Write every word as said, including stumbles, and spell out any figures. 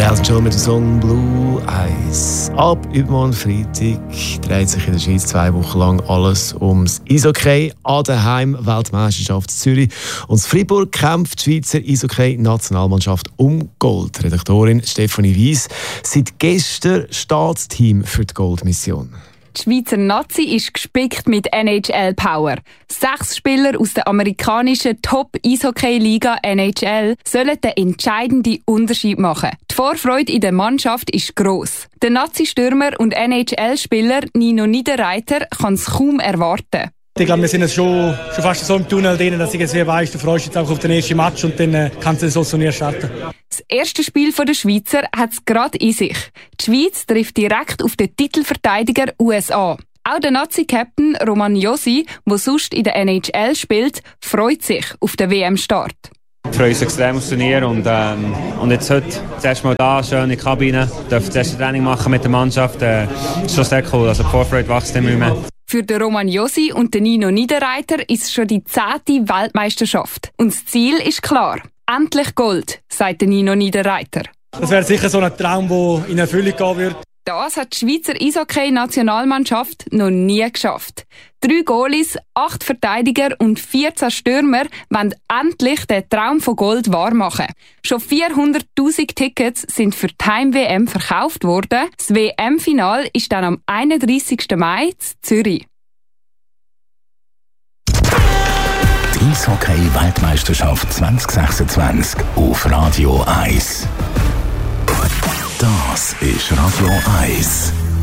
Elton John mit dem Song Blue Eyes. Ab übermorgen Freitag dreht sich in der Schweiz zwei Wochen lang alles ums Eishockey an der Heim-Weltmeisterschaft Zürich. Und in Fribourg kämpft die Schweizer Eishockey-Nationalmannschaft um Gold. Redaktorin Stefanie Weiss. Seit gestern steht das Team für die Goldmission. Die Schweizer Nazi ist gespickt mit N H L-Power. Sechs Spieler aus der amerikanischen Top-Eishockey-Liga N H L sollen den entscheidenden Unterschied machen. Die Vorfreude in der Mannschaft ist gross. Der Nazi-Stürmer und N H L-Spieler Nino Niederreiter kann es kaum erwarten. Ich glaube, wir sind jetzt schon, schon fast so im Tunnel drin, dass ich jetzt weiss, du freust dich jetzt auch auf den ersten Match und dann äh, kannst du den Saison starten. Das erste Spiel der Schweizer hat es gerade in sich. Die Schweiz trifft direkt auf den Titelverteidiger U S A. Auch der Nazi-Captain Roman Josi, der sonst in der N H L spielt, freut sich auf den W M-Start. Ich freue mich extrem aufs Turnier und, ähm, und jetzt heute das erste Mal da, schön in der Kabine, darf das erste Training machen mit der Mannschaft. Äh, das ist schon sehr cool, also die Vorfreude wächst immer mehr. Für den Roman Josi und den Nino Niederreiter ist es schon die zehnte Weltmeisterschaft. Und das Ziel ist klar. Endlich Gold, sagt der Nino Niederreiter. Das wäre sicher so ein Traum, der in Erfüllung gehen wird. Das hat die Schweizer Eishockey-Nationalmannschaft noch nie geschafft. Drei Goalies, acht Verteidiger und vierzehn Stürmer wollen endlich den Traum von Gold wahrmachen. Schon vierhunderttausend Tickets sind für die Heim-W M verkauft worden. Das W M-Final ist dann am einunddreissigsten Mai in Zürich. Die Eishockey-Weltmeisterschaft zwanzig sechsundzwanzig auf Radio eins. Das ist Radio eins.